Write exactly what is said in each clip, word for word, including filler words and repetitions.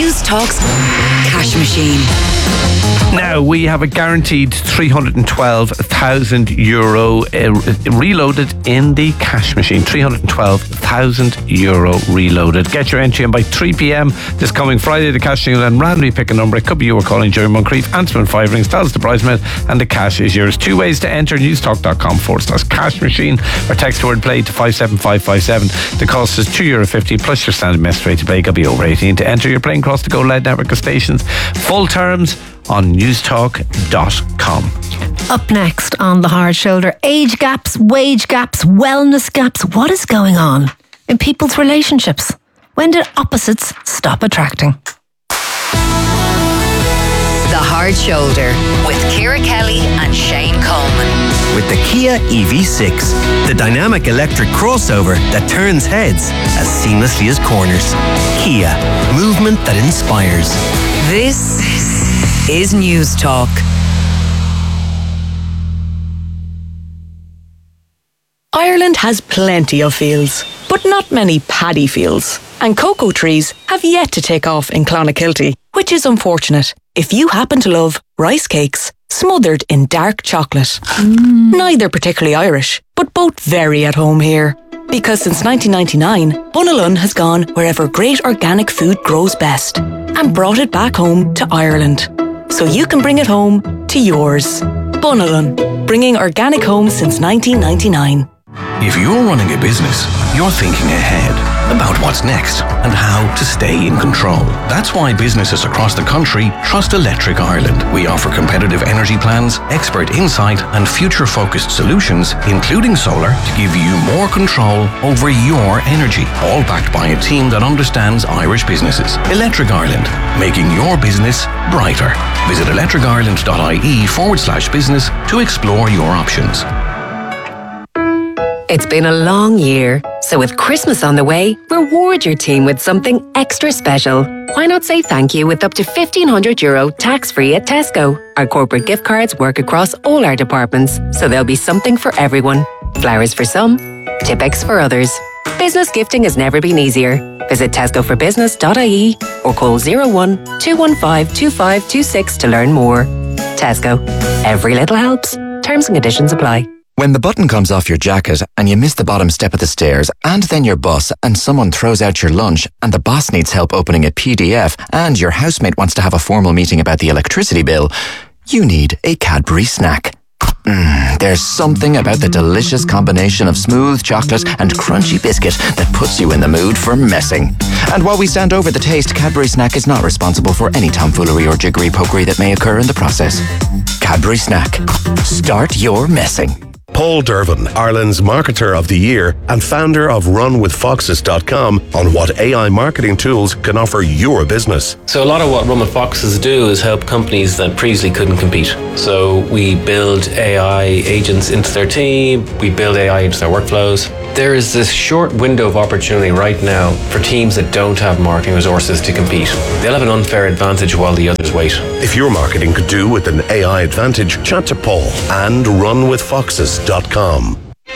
News Talk's Cash Machine. Now, we have a guaranteed three hundred twelve thousand euro uh, reloaded in the cash machine. three hundred twelve thousand euro reloaded. Get your entry in by three p.m. this coming Friday. The cash machine will then randomly pick a number. It could be you were calling during Moncrief. Answer in five rings. Tell us the prize minute and the cash is yours. Two ways to enter: newstalk.com forward slash cash machine or text word play to five seven five five seven. The cost is two euro fifty plus your standard message rate to play. Got to be over eighteen to enter. You're playing across the Go Loud network of stations. Full terms on newstalk dot com. Up next on The Hard Shoulder, age gaps, wage gaps, wellness gaps. What is going on in people's relationships? When did opposites stop attracting? The Hard Shoulder with Ciara Kelly and Shane Coleman. With the Kia E V six, the dynamic electric crossover that turns heads as seamlessly as corners. Kia, movement that inspires. This is News Talk. Ireland has plenty of fields, but not many paddy fields. And cocoa trees have yet to take off in Clonakilty, which is unfortunate if you happen to love rice cakes smothered in dark chocolate. Mm. Neither particularly Irish, but both very at home here. Because since nineteen ninety-nine, Bunalun has gone wherever great organic food grows best and brought it back home to Ireland. So you can bring it home to yours. Bunalun, bringing organic home since nineteen ninety-nine. If you're running a business, you're thinking ahead about what's next and how to stay in control. That's why businesses across the country trust Electric Ireland. We offer competitive energy plans, expert insight and future-focused solutions, including solar, to give you more control over your energy, all backed by a team that understands Irish businesses. Electric Ireland, making your business brighter. Visit electricireland.ie forward slash business to explore your options. It's been a long year, so with Christmas on the way, reward your team with something extra special. Why not say thank you with up to fifteen hundred euro tax-free at Tesco? Our corporate gift cards work across all our departments, so there'll be something for everyone. Flowers for some, Tipp-Ex for others. Business gifting has never been easier. Visit tesco for business dot I E or call zero one two one five two five two six to learn more. Tesco. Every little helps. Terms and conditions apply. When the button comes off your jacket and you miss the bottom step of the stairs and then your bus and someone throws out your lunch and the boss needs help opening a P D F and your housemate wants to have a formal meeting about the electricity bill, you need a Cadbury snack. Mm, there's something about the delicious combination of smooth chocolate and crunchy biscuit that puts you in the mood for messing. And while we stand over the taste, Cadbury Snack is not responsible for any tomfoolery or jiggery-pokery that may occur in the process. Cadbury Snack. Start your messing. Paul Dervin, Ireland's Marketer of the Year and founder of run with foxes dot com, on what A I marketing tools can offer your business. So a lot of what Run with Foxes do is help companies that previously couldn't compete. So we build A I agents into their team, we build A I into their workflows. There is this short window of opportunity right now for teams that don't have marketing resources to compete. They'll have an unfair advantage while the others wait. If your marketing could do with an A I advantage, chat to Paul and run with foxes dot com.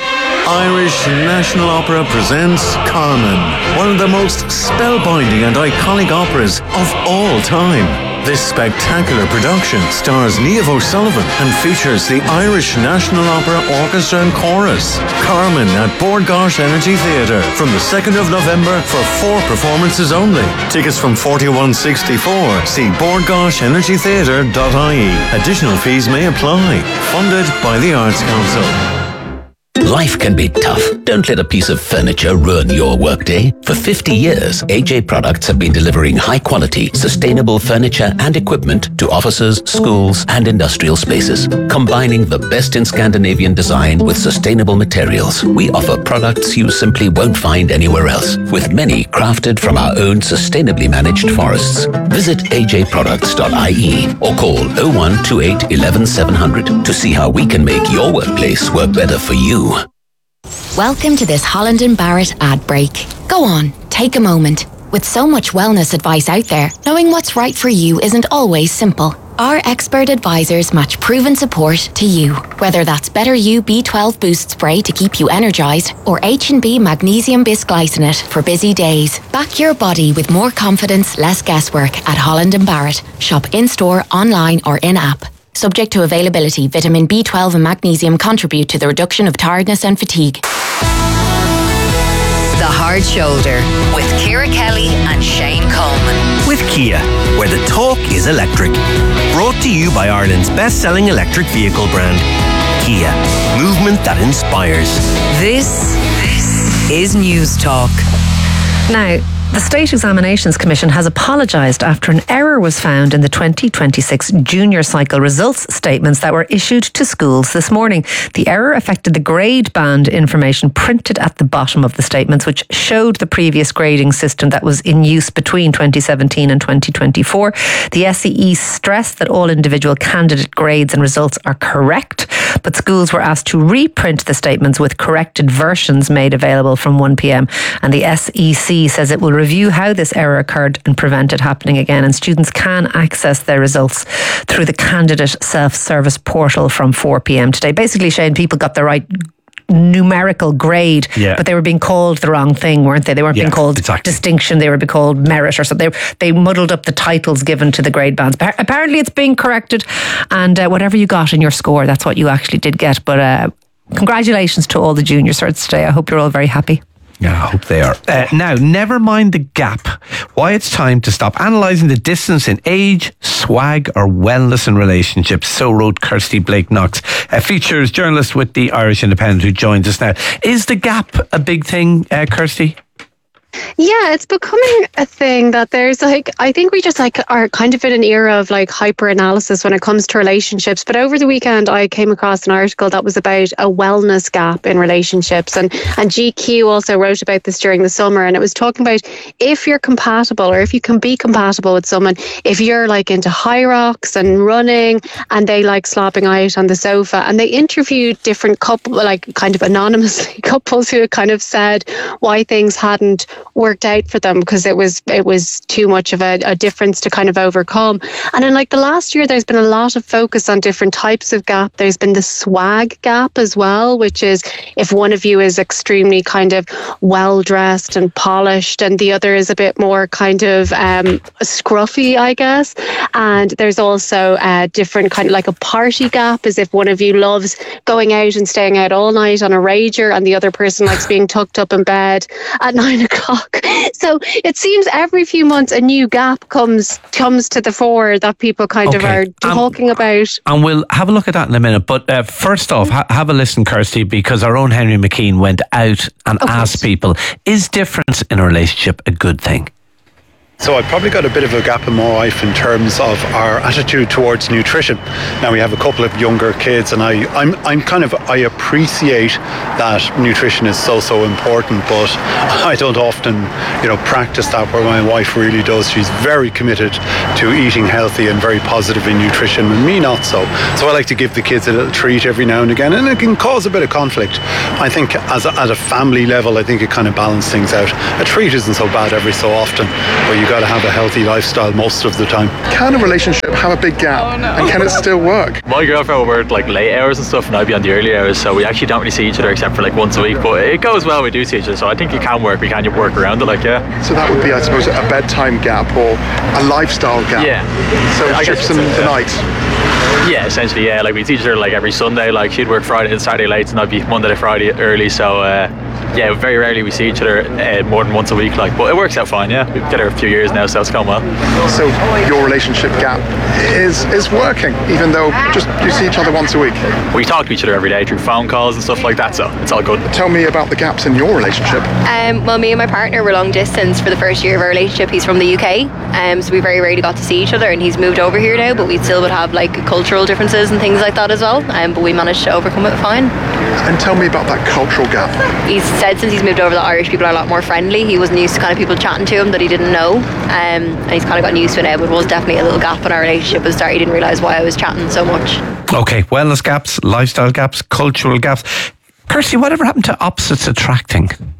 Irish National Opera presents Carmen, one of the most spellbinding and iconic operas of all time. This spectacular production stars Niamh O'Sullivan and features the Irish National Opera Orchestra and Chorus. Carmen at Bord Gáis Energy Theatre from the second of November for four performances only. Tickets from forty-one sixty-four. See bord gáis energy theatre dot I E. Additional fees may apply. Funded by the Arts Council. Life can be tough. Don't let a piece of furniture ruin your workday. For fifty years, A J Products have been delivering high-quality, sustainable furniture and equipment to offices, schools, and industrial spaces. Combining the best in Scandinavian design with sustainable materials, we offer products you simply won't find anywhere else, with many crafted from our own sustainably managed forests. Visit a j products dot I E or call oh one two eight one one seven hundred to see how we can make your workplace work better for you. Welcome to this Holland and Barrett ad break. Go on, take a moment. With so much wellness advice out there, knowing what's right for you isn't always simple. Our expert advisors match proven support to you. Whether that's Better You B twelve Boost Spray to keep you energised or H and B Magnesium Bisglycinate for busy days. Back your body with more confidence, less guesswork at Holland and Barrett. Shop in-store, online or in-app. Subject to availability, vitamin B twelve and magnesium contribute to the reduction of tiredness and fatigue. The Hard Shoulder with Ciara Kelly and Shane Coleman. With Kia, where the talk is electric. Brought to you by Ireland's best-selling electric vehicle brand, Kia. Movement that inspires. This, this is News Talk. Now, the State Examinations Commission has apologised after an error was found in the twenty twenty-six junior cycle results statements that were issued to schools this morning. The error affected the grade band information printed at the bottom of the statements, which showed the previous grading system that was in use between twenty seventeen and twenty twenty-four. The S E E stressed that all individual candidate grades and results are correct, but schools were asked to reprint the statements with corrected versions made available from one p.m. And the S E C says it will review how this error occurred and prevent it happening again. And students can access their results through the candidate self-service portal from four p.m. today. Basically, Shane, people got the right numerical grade, yeah. but they were being called the wrong thing, weren't they? They weren't yeah, being called exactly. distinction, they were being called merit or something. They, they muddled up the titles given to the grade bands. Apparently it's being corrected, and uh, whatever you got in your score, that's what you actually did get. But uh, congratulations to all the junior certs today. I hope you're all very happy. Yeah, I hope they are. Uh, now, never mind the gap. Why it's time to stop analysing the distance in age, swag or wellness in relationships. So wrote Kirsty Blake Knox, a features journalist with the Irish Independent, who joins us now. Is the gap a big thing, uh, Kirsty? Yeah, it's becoming a thing that there's like, I think we just like are kind of in an era of like hyper analysis when it comes to relationships. But over the weekend, I came across an article that was about a wellness gap in relationships. And, and G Q also wrote about this during the summer. And it was talking about if you're compatible or if you can be compatible with someone, if you're like into high rocks and running and they like slopping out on the sofa. And they interviewed different couple, like kind of anonymously couples who had kind of said why things hadn't worked out for them because it was it was too much of a, a difference to kind of overcome. And in like the last year, there's been a lot of focus on different types of gap. There's been the swag gap as well, which is if one of you is extremely kind of well dressed and polished and the other is a bit more kind of um, scruffy, I guess. And there's also a different kind of like a party gap, as if one of you loves going out and staying out all night on a rager and the other person likes being tucked up in bed at nine o'clock. So it seems every few months a new gap comes comes to the fore that people kind okay. of are talking um, about. And we'll have a look at that in a minute. But uh, first off, ha- have a listen, Kirsty, because our own Henry McKean went out and okay. asked people, is difference in a relationship a good thing? So I've probably got a bit of a gap in my life in terms of our attitude towards nutrition. Now we have a couple of younger kids, and I, I'm, I'm kind of, I appreciate that nutrition is so, so important, but I don't often, you know, practice that where my wife really does. She's very committed to eating healthy and very positive in nutrition, and me not so. So I like to give the kids a little treat every now and again, and it can cause a bit of conflict. I think as a, at a family level, I think it kind of balances things out. A treat isn't so bad every so often, but you got to have a healthy lifestyle most of the time. Can a relationship have a big gap? Oh, no. And can it still work? My girlfriend will work like late hours and stuff, and I'll be on the early hours, so we actually don't really see each other except for like once a week, but it goes well, we do see each other, so I think it can work. We can work around it, like, yeah. So that would be, I suppose, a bedtime gap or a lifestyle gap. Yeah. So it shifts in the yeah. night. Yeah, essentially, yeah. Like we teach her like every Sunday. Like she'd work Friday and Saturday late, and I'd be Monday to Friday early. So uh, yeah, very rarely we see each other uh, more than once a week. Like, but it works out fine. Yeah, we've been together a few years now, so it's going well. So your relationship gap is is working, even though just you see each other once a week. We talk to each other every day through phone calls and stuff like that. So it's all good. Tell me about the gaps in your relationship. Um, well, me and my partner were long distance for the first year of our relationship. He's from the U K, um, so we very rarely got to see each other, and he's moved over here now. But we still would have like cultural differences and things like that as well, um, but we managed to overcome it fine. And tell me about that cultural gap. He's said since he's moved over that Irish people are a lot more friendly. He wasn't used to kind of people chatting to him that he didn't know, um, and he's kind of gotten used to it now, but it was definitely a little gap in our relationship at the start. He didn't realise why I was chatting so much. Okay, wellness gaps, lifestyle gaps, cultural gaps. Kirsty, whatever happened to opposites attracting?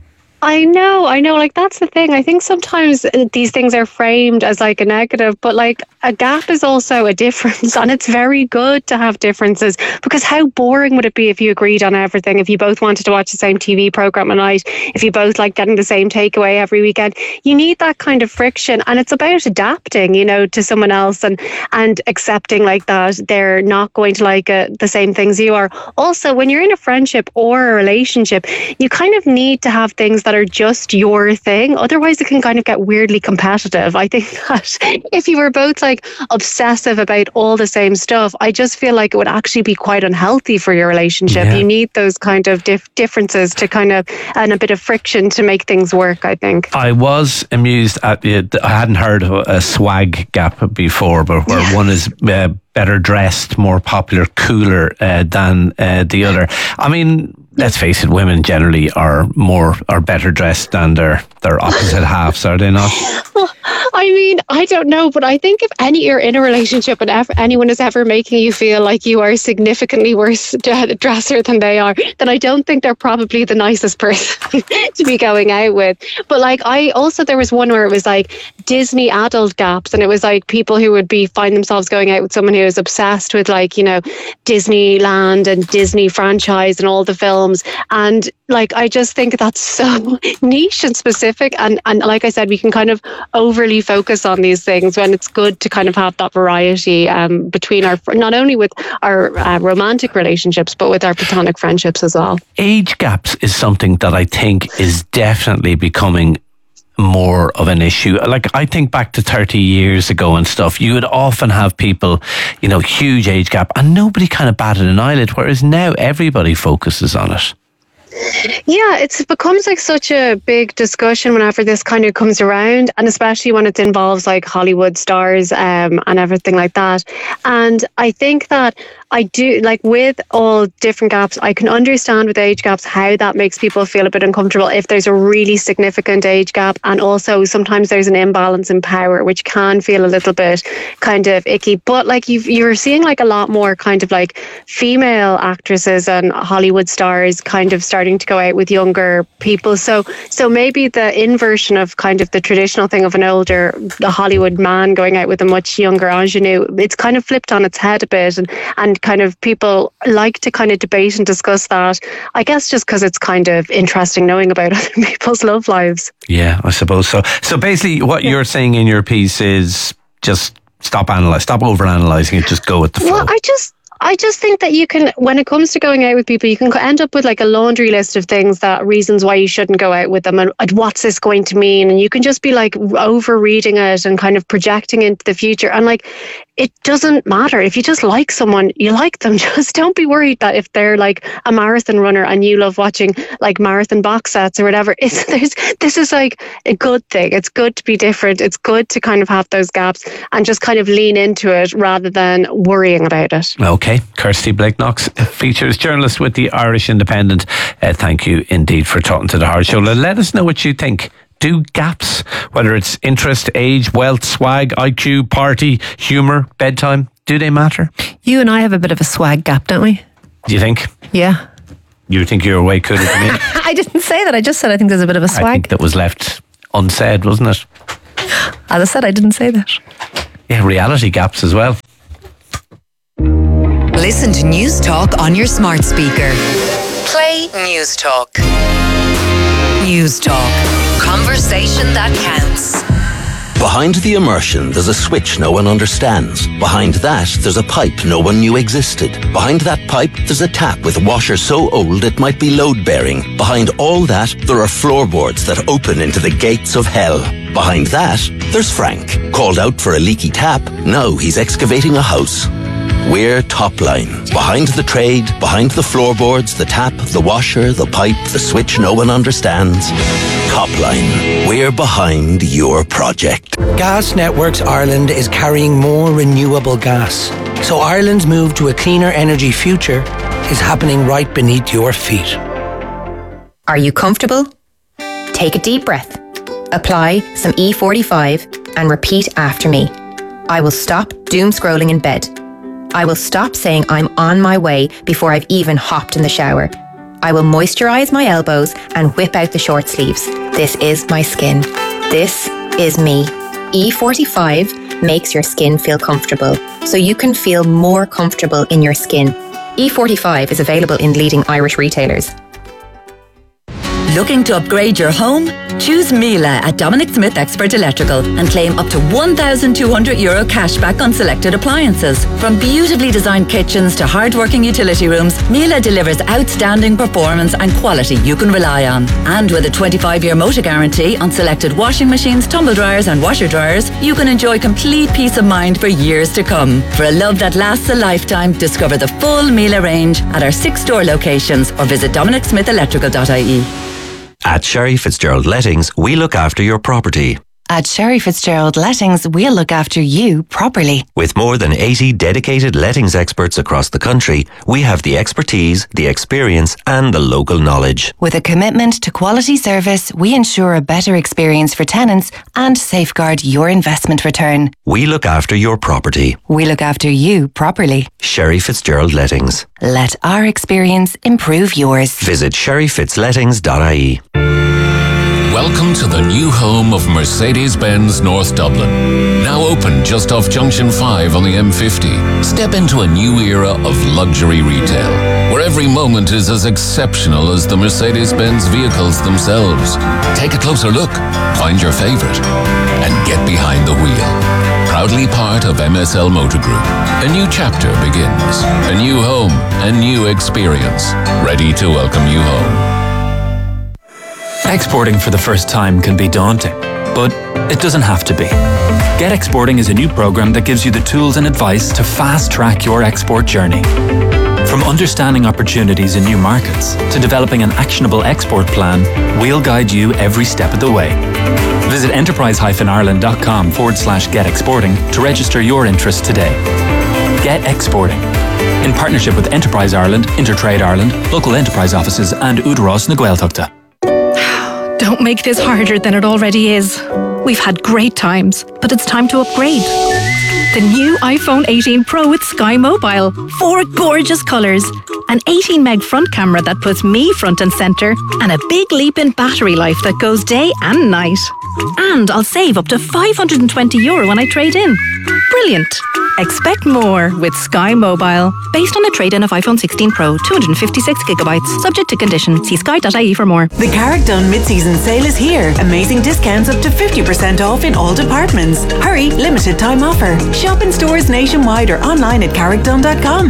I know, I know. Like, that's the thing. I think sometimes these things are framed as like a negative, but like a gap is also a difference, and it's very good to have differences, because how boring would it be if you agreed on everything, if you both wanted to watch the same T V program at night, if you both like getting the same takeaway every weekend? You need that kind of friction, and it's about adapting, you know, to someone else, and and accepting like that they're not going to like uh, the same things you are. Also, when you're in a friendship or a relationship, you kind of need to have things that are just your thing. Otherwise, it can kind of get weirdly competitive. I think that if you were both like obsessive about all the same stuff, I just feel like it would actually be quite unhealthy for your relationship. Yeah. You need those kind of dif- differences to kind of, and a bit of friction to make things work, I think. I was amused at it. I hadn't heard of a swag gap before, but where yeah. one is uh, better dressed, more popular, cooler uh, than uh, the other. I mean, let's face it, women generally are more are better dressed than their their opposite halves, are they not? I mean, I don't know, but I think if any you're in a relationship and ever, anyone is ever making you feel like you are significantly worse dresser than they are, then I don't think they're probably the nicest person to be going out with. But like, I also, there was one where it was like Disney adult gaps, and it was like people who would be find themselves going out with someone who is obsessed with like, you know, Disneyland and Disney franchise and all the films. And like, I just think that's so niche and specific. And, and like I said, we can kind of overly focus on these things when it's good to kind of have that variety um, between our, not only with our uh, romantic relationships, but with our platonic friendships as well. Age gaps is something that I think is definitely becoming more of an issue. Like, I think back to thirty years ago and stuff, you would often have people, you know, huge age gap, and nobody kind of batted an eyelid, whereas now everybody focuses on it. Yeah, it's, it becomes like such a big discussion whenever this kind of comes around, and especially when it involves like Hollywood stars um, and everything like that. And I think that I do, like, with all different gaps, I can understand with age gaps how that makes people feel a bit uncomfortable if there's a really significant age gap, and also sometimes there's an imbalance in power, which can feel a little bit kind of icky. But like, you've, you're seeing like a lot more kind of like female actresses and Hollywood stars kind of starting to go out with younger people. So so maybe the inversion of kind of the traditional thing of an older the Hollywood man going out with a much younger ingenue, it's kind of flipped on its head a bit, and, and kind of people like to kind of debate and discuss that, I guess just because it's kind of interesting knowing about other people's love lives. Yeah, I suppose so. So basically what yeah. you're saying in your piece is just stop analyze, stop overanalyzing it, just go with the flow. Well, I just I just think that you can, when it comes to going out with people, you can end up with like a laundry list of things, that reasons why you shouldn't go out with them, and, and what's this going to mean, and you can just be like over reading it and kind of projecting into the future. And like, it doesn't matter. If you just like someone, you like them. Just don't be worried that if they're like a marathon runner and you love watching like marathon box sets or whatever, it's, there's, this is like a good thing. It's good to be different. It's good to kind of have those gaps and just kind of lean into it rather than worrying about it. Okay. Kirsty Blake-Knox, features journalist with the Irish Independent. Uh, thank you indeed for talking to The Hard Show. Let us know what you think. Do gaps, whether it's interest, age, wealth, swag, I Q, party, humour, bedtime, do they matter? You and I have a bit of a swag gap, don't we? Do you think? Yeah. You think you're way cooler than me? I didn't say that. I just said I think there's a bit of a swag. I think that was left unsaid, wasn't it? As I said, I didn't say that. Yeah, reality gaps as well. Listen to News Talk on your smart speaker. Play News Talk. News Talk. Conversation that counts. Behind the immersion, there's a switch no one understands. Behind that, there's a pipe no one knew existed. Behind that pipe, there's a tap with a washer so old it might be load-bearing. Behind all that, there are floorboards that open into the gates of hell. Behind that, there's Frank. Called out for a leaky tap, now he's excavating a house. We're Topline. Behind the trade, behind the floorboards, the tap, the washer, the pipe, the switch no one understands. Topline. We're behind your project. Gas Networks Ireland is carrying more renewable gas. So Ireland's move to a cleaner energy future is happening right beneath your feet. Are you comfortable? Take a deep breath. Apply some E forty-five and repeat after me. I will stop doom scrolling in bed. I will stop saying I'm on my way before I've even hopped in the shower. I will moisturise my elbows and whip out the short sleeves. This is my skin. This is me. E forty-five makes your skin feel comfortable, so you can feel more comfortable in your skin. E forty-five is available in leading Irish retailers. Looking to upgrade your home? Choose Miele at Dominic Smith Expert Electrical and claim up to one thousand two hundred euro cash back on selected appliances. From beautifully designed kitchens to hard-working utility rooms, Miele delivers outstanding performance and quality you can rely on. And with a twenty-five year motor guarantee on selected washing machines, tumble dryers and washer dryers, you can enjoy complete peace of mind for years to come. For a love that lasts a lifetime, discover the full Miele range at our six store locations or visit dominic smith electrical dot I E. At Sherry Fitzgerald Lettings, we look after your property. At Sherry Fitzgerald Lettings, we'll look after you properly. With more than eighty dedicated lettings experts across the country, we have the expertise, the experience and the local knowledge. With a commitment to quality service, we ensure a better experience for tenants and safeguard your investment return. We look after your property. We look after you properly. Sherry Fitzgerald Lettings. Let our experience improve yours. Visit sherry fitz lettings dot I E. Welcome to the new home of Mercedes-Benz North Dublin. Now open just off Junction five on the M fifty. Step into a new era of luxury retail, where every moment is as exceptional as the Mercedes-Benz vehicles themselves. Take a closer look, find your favorite, and get behind the wheel. Proudly part of M S L Motor Group. A new chapter begins. A new home, a new experience. Ready to welcome you home. Exporting for the first time can be daunting, but it doesn't have to be. Get Exporting is a new program that gives you the tools and advice to fast-track your export journey. From understanding opportunities in new markets to developing an actionable export plan, we'll guide you every step of the way. Visit enterprise-ireland.com forward slash get exporting to register your interest today. Get Exporting. In partnership with Enterprise Ireland, Intertrade Ireland, local enterprise offices and Údarás na Gaeltachta. Don't make this harder than it already is. We've had great times, but it's time to upgrade. The new iPhone eighteen Pro with Sky Mobile. Four gorgeous colours. An eighteen meg front camera that puts me front and centre. And a big leap in battery life that goes day and night. And I'll save up to five hundred twenty euro when I trade in. Brilliant. Expect more with Sky Mobile. Based on a trade-in of iPhone sixteen Pro, two hundred fifty-six gigabytes. Subject to condition. See sky dot I E for more. The Carrickdone mid-season sale is here. Amazing discounts up to fifty percent off in all departments. Hurry, limited time offer. Shop in stores nationwide or online at carrickdone dot com.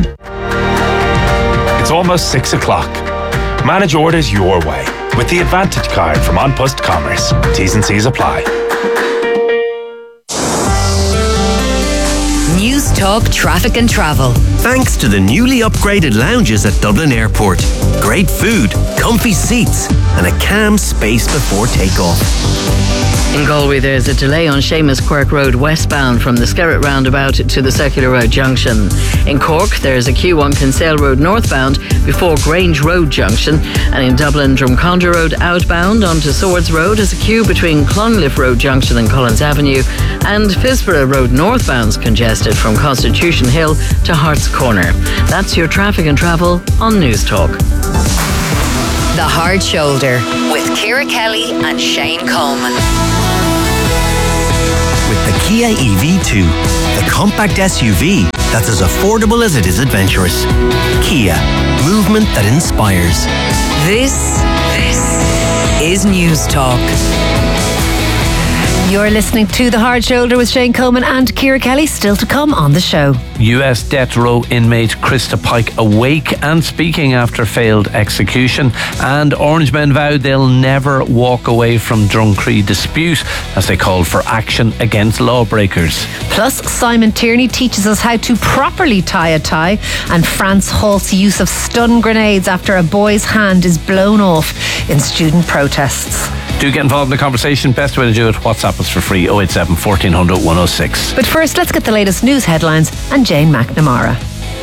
It's almost six o'clock. Manage orders your way with the Advantage card from An Post Commerce. T's and C's apply. News Talk Traffic and Travel. Thanks to the newly upgraded lounges at Dublin Airport. Great food, comfy seats, and a calm space before takeoff. In Galway, there's a delay on Seamus Quirk Road westbound from the Skerrit roundabout to the Circular Road junction. In Cork, there's a queue on Kinsale Road northbound before Grange Road junction. And in Dublin, Drumcondra Road outbound onto Swords Road is a queue between Clonliffe Road junction and Collins Avenue. And Fisborough Road northbound's congested from Constitution Hill to Hart's Corner. That's your traffic and travel on News Talk. The Hard Shoulder with Ciara Kelly and Shane Coleman. With the Kia E V two, the compact S U V that's as affordable as it is adventurous. Kia, movement that inspires. This, this is News Talk. You're listening to The Hard Shoulder with Shane Coleman and Ciara Kelly, still to come on the show. U S death row inmate Krista Pike awake and speaking after failed execution. And Orange men vowed they'll never walk away from Drumcree dispute as they called for action against lawbreakers. Plus, Simon Tierney teaches us how to properly tie a tie, and France halts use of stun grenades after a boy's hand is blown off in student protests. Do get involved in the conversation. Best way to do it, WhatsApp us for free, oh eight seven, fourteen hundred, one oh six. But first, let's get the latest news headlines and Jane McNamara.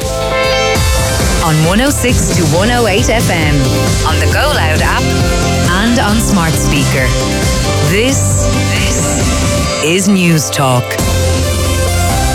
On one oh six to one oh eight F M, on the Go Loud app and on smart speaker. This, this is News Talk.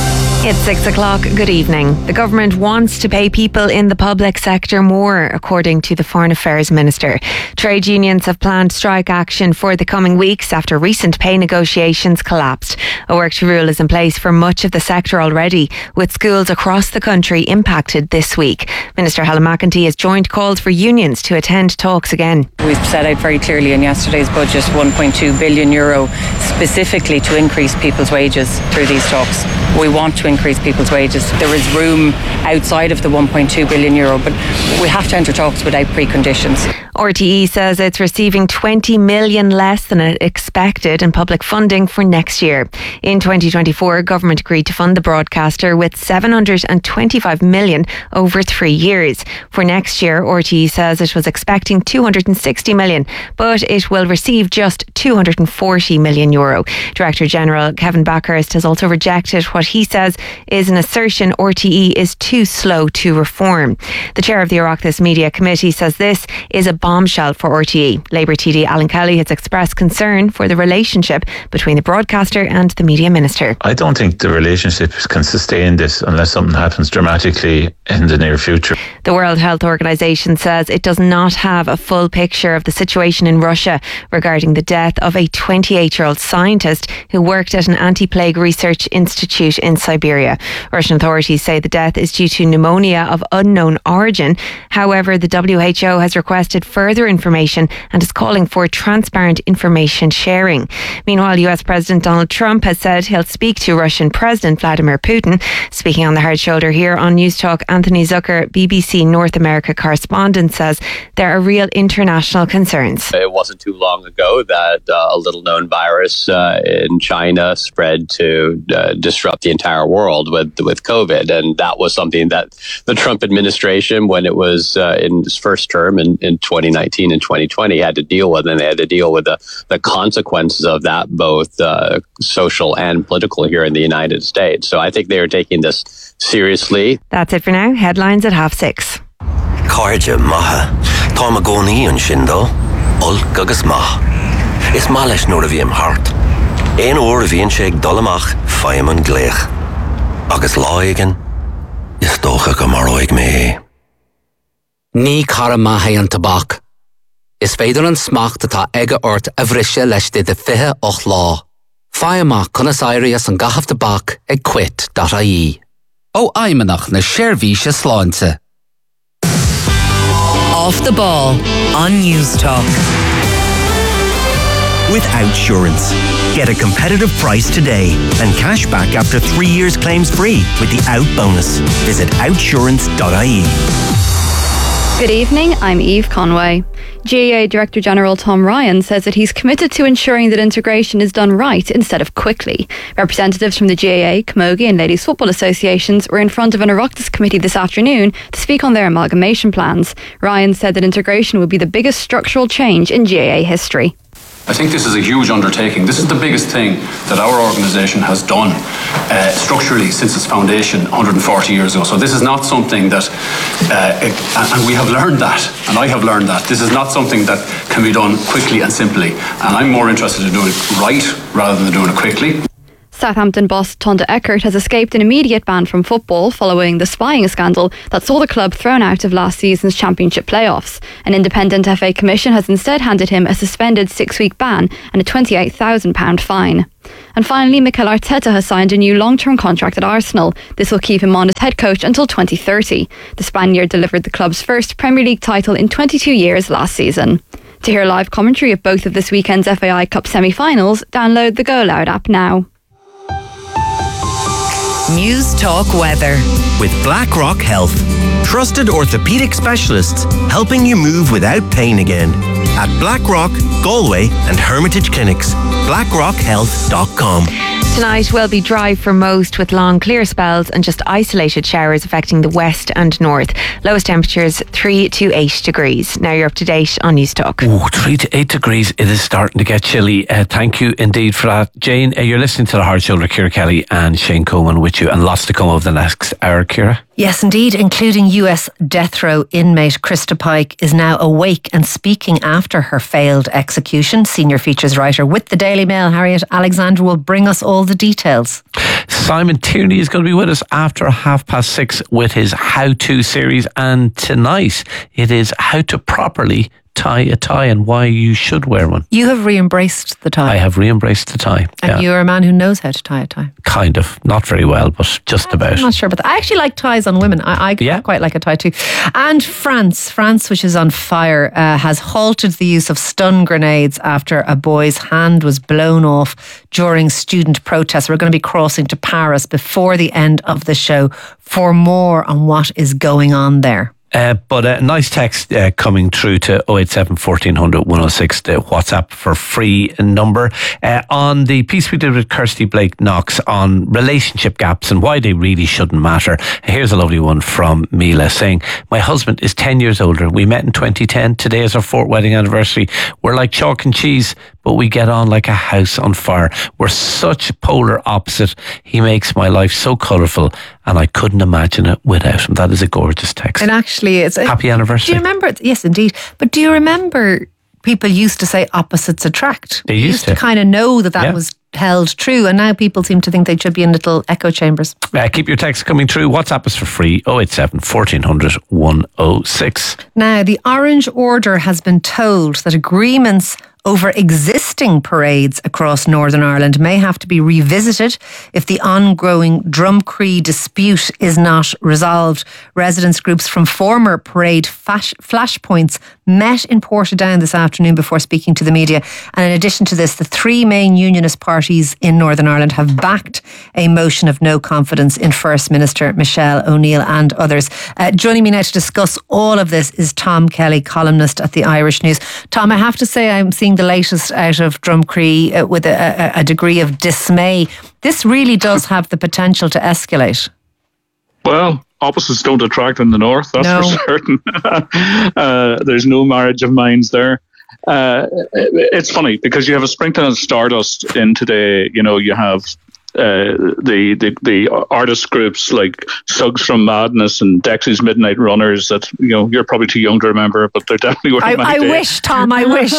It's six o'clock. Good evening. The government wants to pay people in the public sector more, according to the Foreign Affairs Minister. Trade unions have planned strike action for the coming weeks after recent pay negotiations collapsed. A work to rule is in place for much of the sector already, with schools across the country impacted this week. Minister Helen McEntee has joined calls for unions to attend talks again. We've set out very clearly in yesterday's budget one point two billion euro specifically to increase people's wages through these talks. We want to increase people's wages. There is room outside of the one point two billion euro, but we have to enter talks without preconditions. R T E says it's receiving twenty million less than it expected in public funding for next year. In twenty twenty-four, government agreed to fund the broadcaster with seven hundred twenty-five million over three years. For next year, R T E says it was expecting two hundred sixty million, but it will receive just two hundred forty million euro. Director General Kevin Backhurst has also rejected what he says is an assertion R T E is too slow to reform. The chair of the Oireachtas Media Committee says this is a bombshell for R T E. Labour T D Alan Kelly has expressed concern for the relationship between the broadcaster and the media minister. I don't think the relationship can sustain this unless something happens dramatically in the near future. The World Health Organization says it does not have a full picture of the situation in Russia regarding the death of a twenty-eight-year-old scientist who worked at an anti-plague research institute in Siberia. Russian authorities say the death is due to pneumonia of unknown origin. However, the W H O has requested further information and is calling for transparent information sharing. Meanwhile, U S President Donald Trump has said he'll speak to Russian President Vladimir Putin. Speaking on the Hard Shoulder here on News Talk, Anthony Zucker, B B C North America correspondent, says there are real international concerns. It wasn't too long ago that uh, a little known virus uh, in China spread to uh, disrupt the entire world with with COVID, and that was something that the Trump administration, when it was uh, in its first term in, in twenty nineteen and twenty twenty, had to deal with, and they had to deal with the, the consequences of that, both uh, social and political here in the United States. So I think they are taking this seriously. That's it for now. Headlines at half six. Carja maha, Tomagoni and Shindo, Ul Gugus Mah. Is Malish nor of him heart. Ein or of him shake Dolamach, Fireman Glech. Agus Loigan, is Docha Gamaroig me. Ní cara maithe an tabhac. Is féidir an smacht atá aige ort a bhrisise leis de fiche och lá. Fáimach conas airias an gahaf tabhac ag quit dot I E. Ó aimenach na sérvíse sláinte. Off the ball on News Talk. With Outsurance. Get a competitive price today and cash back after three years claims free with the Out bonus. Visit outsurance dot I E. Good evening, I'm Eve Conway. G A A Director General Tom Ryan says that he's committed to ensuring that integration is done right instead of quickly. Representatives from the G A A, Camogie and Ladies Football Associations were in front of an Oireachtas committee this afternoon to speak on their amalgamation plans. Ryan said that integration would be the biggest structural change in G A A history. I think this is a huge undertaking. This is the biggest thing that our organisation has done uh, structurally since its foundation one hundred forty years ago. So this is not something that, uh, it, and we have learned that, and I have learned that, this is not something that can be done quickly and simply. And I'm more interested in doing it right rather than doing it quickly. Southampton boss Tonda Eckert has escaped an immediate ban from football following the spying scandal that saw the club thrown out of last season's championship playoffs. An independent F A commission has instead handed him a suspended six-week ban and a twenty-eight thousand pounds fine. And finally, Mikel Arteta has signed a new long-term contract at Arsenal. This will keep him on as head coach until twenty thirty. The Spaniard delivered the club's first Premier League title in twenty-two years last season. To hear live commentary of both of this weekend's F A I Cup semi-finals, download the Go Loud app now. News Talk weather. With BlackRock Health. Trusted orthopedic specialists helping you move without pain again. At BlackRock, Galway and Hermitage Clinics. blackrock health dot com. Tonight will be dry for most with long clear spells and just isolated showers affecting the west and north. Lowest temperatures three to eight degrees. Now you're up to date on News Talk. Oh, three to eight degrees. It is starting to get chilly. Uh, thank you indeed for that. Jane, uh, you're listening to The Hard Shoulder. Ciara Kelly and Shane Coleman with you, and lots to come over the next hour, Ciara. Yes, indeed, including U S death row inmate Krista Pike is now awake and speaking after her failed execution. Senior features writer with the Daily Mail, Harriet Alexander, will bring us all the details. Simon Tierney is going to be with us after half past six with his How To series. And tonight it is how to properly tie a tie and why you should wear one. You have re-embraced the tie. I have re-embraced the tie. And yeah. you're a man who knows how to tie a tie. Kind of. Not very well, but just about. I'm not sure about that. I actually like ties on women. I, I yeah. quite like a tie too. And France, France, which is on fire, uh, has halted the use of stun grenades after a boy's hand was blown off during student protests. We're going to be crossing to Paris before the end of the show for more on what is going on there. Uh, but a nice text uh, coming through to oh eight seven, fourteen hundred, one oh six, the WhatsApp for free number. Uh, on the piece we did with Kirsty Blake Knox on relationship gaps and why they really shouldn't matter. Here's a lovely one from Mila saying, my husband is ten years older. We met in twenty ten. Today is our fourth wedding anniversary. We're like chalk and cheese, but we get on like a house on fire. We're such polar opposite. He makes my life so colourful and I couldn't imagine it without him. That is a gorgeous text. And actually, it's a happy anniversary. Do you remember? Yes, indeed. But do you remember people used to say opposites attract? They used, used to. to kind of know that that yeah. was held true, and now people seem to think they should be in little echo chambers. Uh, keep your texts coming through. WhatsApp is for free. oh eight seven, fourteen hundred, one oh six. Now, the Orange Order has been told that agreements over existing parades across Northern Ireland may have to be revisited if the ongoing Drumcree dispute is not resolved. Residents groups from former parade flash- flashpoints met in Portadown this afternoon before speaking to the media. And in addition to this, the three main unionist parties in Northern Ireland have backed a motion of no confidence in First Minister Michelle O'Neill and others. Uh, joining me now to discuss all of this is Tom Kelly, columnist at the Irish News. Tom, I have to say I'm seeing the latest out of Drumcree uh, with a, a, a degree of dismay. This really does have the potential to escalate. Well, opposites don't attract in the north, that's no. for certain. uh, there's no marriage of minds there. Uh, it's funny because you have a sprinkling of stardust in today. You know, you have Uh, the, the the artist groups like Suggs from Madness and Dexy's Midnight Runners that, you know, you're probably too young to remember, but they're definitely worth I, my I day. wish, Tom, I wish.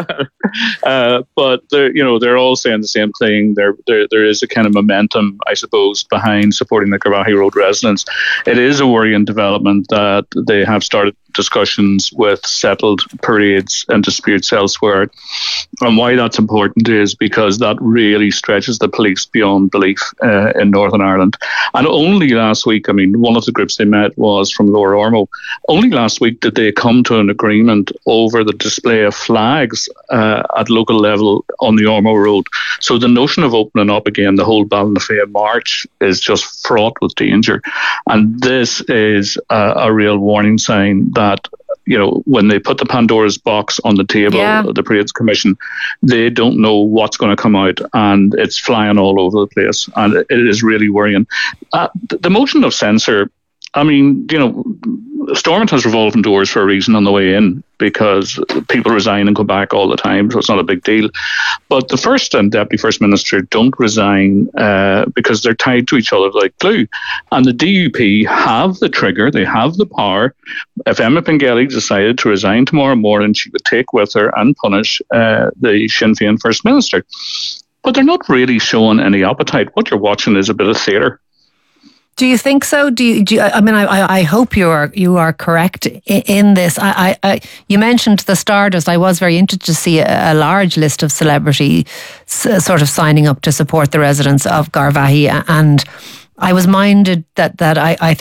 uh, but they're, you know, they're all saying the same thing. There, there, there is a kind of momentum, I suppose, behind supporting the Carvahy Road residents. It is a worrying development that they have started discussions with settled parades and disputes elsewhere. And why that's important is because that really stretches the police beyond belief uh, in Northern Ireland. And only last week, I mean, one of the groups they met was from Lower Ormo. Only last week did they come to an agreement over the display of flags uh, at local level on the Ormo Road. So the notion of opening up again the whole Ballinafair March is just fraught with danger. And this is a, a real warning sign that that, you know, when they put the Pandora's box on the table, yeah. the Parades Commission, they don't know what's going to come out, and it's flying all over the place, and it is really worrying. Uh, the motion of censure, I mean, you know, Stormont has revolving doors for a reason on the way in, because people resign and go back all the time, so it's not a big deal. But the First and Deputy First Minister don't resign uh, because they're tied to each other like glue. And the D U P have the trigger, they have the power. If Emma Pengelly decided to resign tomorrow morning, she would take with her and punish uh, the Sinn Féin First Minister. But they're not really showing any appetite. What you're watching is a bit of theatre. Do you think so? Do you? Do you, I mean, I, I hope you are you are correct in, in this. I, I, I, you mentioned the Stardust. I was very interested to see a, a large list of celebrities s- sort of signing up to support the residents of Garvaghey, and I was minded that that I, I think.